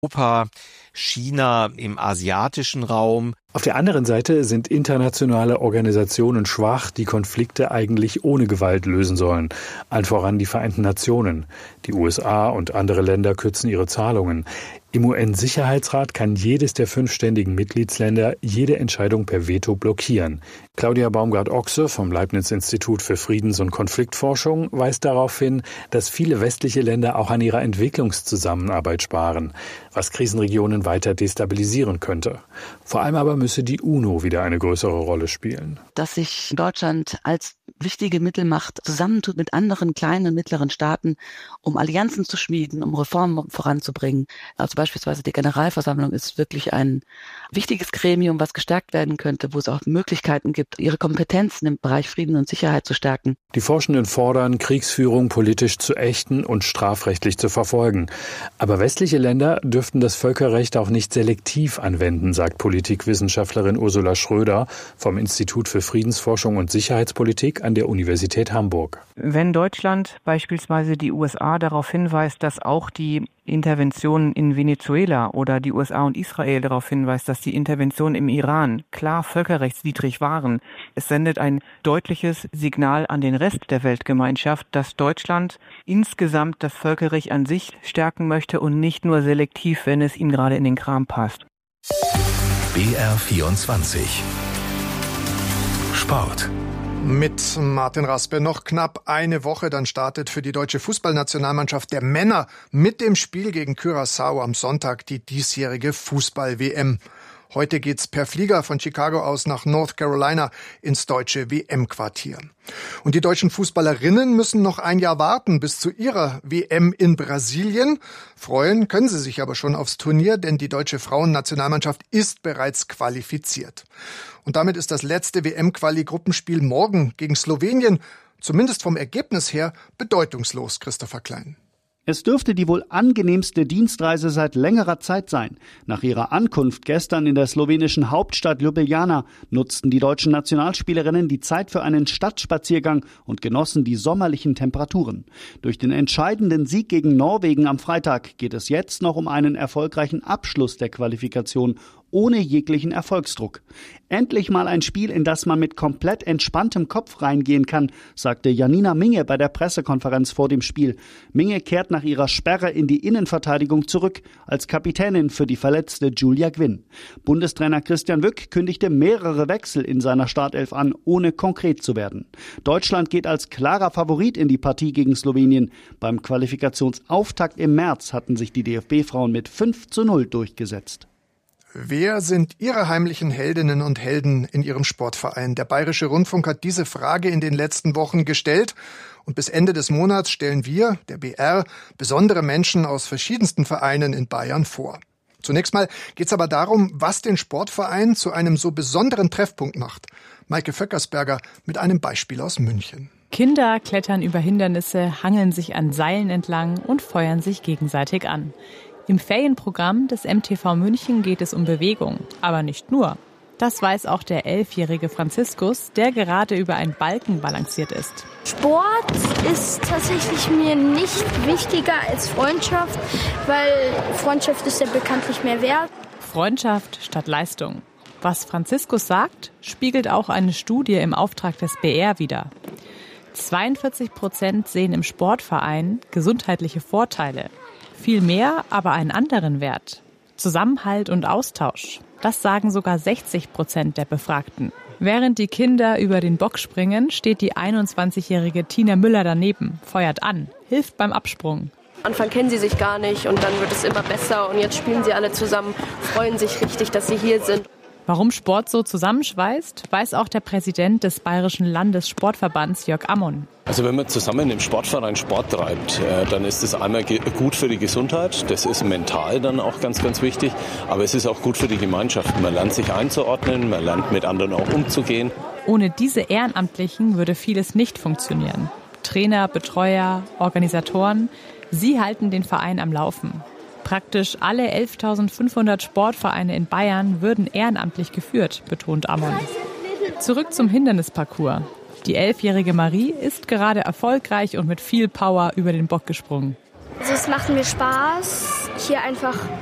Europa, China im asiatischen Raum. Auf der anderen Seite sind internationale Organisationen schwach, die Konflikte eigentlich ohne Gewalt lösen sollen. Allen voran die Vereinten Nationen. Die USA und andere Länder kürzen ihre Zahlungen. Im UN-Sicherheitsrat kann jedes der 5 ständigen Mitgliedsländer jede Entscheidung per Veto blockieren. Claudia Baumgart-Ochse vom Leibniz-Institut für Friedens- und Konfliktforschung weist darauf hin, dass viele westliche Länder auch an ihrer Entwicklungszusammenarbeit sparen, was Krisenregionen weiter destabilisieren könnte. Vor allem aber müsse die UNO wieder eine größere Rolle spielen. Dass sich Deutschland als wichtige Mittelmacht zusammentut mit anderen kleinen und mittleren Staaten, um Allianzen zu schmieden, um Reformen voranzubringen. Also beispielsweise die Generalversammlung ist wirklich ein wichtiges Gremium, was gestärkt werden könnte, wo es auch Möglichkeiten gibt, ihre Kompetenzen im Bereich Frieden und Sicherheit zu stärken. Die Forschenden fordern, Kriegsführung politisch zu ächten und strafrechtlich zu verfolgen. Aber westliche Länder dürften das Völkerrecht auch nicht selektiv anwenden, sagt Politikwissenschaftlerin Ursula Schröder vom Institut für Friedensforschung und Sicherheitspolitik an der Universität Hamburg. Wenn Deutschland beispielsweise die USA darauf hinweist, dass auch die Interventionen in Venezuela oder die USA und Israel darauf hinweist, dass die Interventionen im Iran klar völkerrechtswidrig waren. Es sendet ein deutliches Signal an den Rest der Weltgemeinschaft, dass Deutschland insgesamt das Völkerrecht an sich stärken möchte und nicht nur selektiv, wenn es ihm gerade in den Kram passt. BR24 Sport. Mit Martin Raspe noch knapp eine Woche, dann startet für die deutsche Fußballnationalmannschaft der Männer mit dem Spiel gegen Curaçao am Sonntag die diesjährige Fußball-WM. Heute geht's per Flieger von Chicago aus nach North Carolina ins deutsche WM-Quartier. Und die deutschen Fußballerinnen müssen noch ein Jahr warten bis zu ihrer WM in Brasilien. Freuen können sie sich aber schon aufs Turnier, denn die deutsche Frauennationalmannschaft ist bereits qualifiziert. Und damit ist das letzte WM-Quali-Gruppenspiel morgen gegen Slowenien, zumindest vom Ergebnis her, bedeutungslos, Christopher Klein. Es dürfte die wohl angenehmste Dienstreise seit längerer Zeit sein. Nach ihrer Ankunft gestern in der slowenischen Hauptstadt Ljubljana nutzten die deutschen Nationalspielerinnen die Zeit für einen Stadtspaziergang und genossen die sommerlichen Temperaturen. Durch den entscheidenden Sieg gegen Norwegen am Freitag geht es jetzt noch um einen erfolgreichen Abschluss der Qualifikation ohne jeglichen Erfolgsdruck. Endlich mal ein Spiel, in das man mit komplett entspanntem Kopf reingehen kann, sagte Janina Minge bei der Pressekonferenz vor dem Spiel. Minge kehrt nach ihrer Sperre in die Innenverteidigung zurück, als Kapitänin für die verletzte Julia Gwynn. Bundestrainer Christian Wück kündigte mehrere Wechsel in seiner Startelf an, ohne konkret zu werden. Deutschland geht als klarer Favorit in die Partie gegen Slowenien. Beim Qualifikationsauftakt im März hatten sich die DFB-Frauen mit 5:0 durchgesetzt. Wer sind Ihre heimlichen Heldinnen und Helden in Ihrem Sportverein? Der Bayerische Rundfunk hat diese Frage in den letzten Wochen gestellt. Und bis Ende des Monats stellen wir, der BR, besondere Menschen aus verschiedensten Vereinen in Bayern vor. Zunächst mal geht es aber darum, was den Sportverein zu einem so besonderen Treffpunkt macht. Maike Vöckersberger mit einem Beispiel aus München. Kinder klettern über Hindernisse, hangeln sich an Seilen entlang und feuern sich gegenseitig an. Im Ferienprogramm des MTV München geht es um Bewegung, aber nicht nur. Das weiß auch der 11-jährige Franziskus, der gerade über einen Balken balanciert ist. Sport ist tatsächlich mir nicht wichtiger als Freundschaft, weil Freundschaft ist ja bekanntlich mehr wert. Freundschaft statt Leistung. Was Franziskus sagt, spiegelt auch eine Studie im Auftrag des BR wider. 42% sehen im Sportverein gesundheitliche Vorteile. Viel mehr, aber einen anderen Wert. Zusammenhalt und Austausch. Das sagen sogar 60% der Befragten. Während die Kinder über den Bock springen, steht die 21-jährige Tina Müller daneben, feuert an, hilft beim Absprung. Am Anfang kennen sie sich gar nicht und dann wird es immer besser und jetzt spielen sie alle zusammen, freuen sich richtig, dass sie hier sind. Warum Sport so zusammenschweißt, weiß auch der Präsident des Bayerischen Landessportverbands Jörg Ammon. Also wenn man zusammen im Sportverein Sport treibt, dann ist es einmal gut für die Gesundheit, das ist mental dann auch ganz, ganz wichtig, aber es ist auch gut für die Gemeinschaft. Man lernt sich einzuordnen, man lernt mit anderen auch umzugehen. Ohne diese Ehrenamtlichen würde vieles nicht funktionieren. Trainer, Betreuer, Organisatoren, sie halten den Verein am Laufen. Praktisch alle 11.500 Sportvereine in Bayern würden ehrenamtlich geführt, betont Ammon. Zurück zum Hindernisparcours. Die 11-jährige Marie ist gerade erfolgreich und mit viel Power über den Bock gesprungen. Also es macht mir Spaß, hier einfach